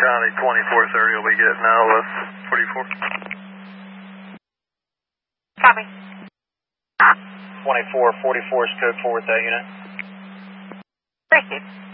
County 2430 will be getting out of 44. Copy. 2444 is code forward that unit. Received.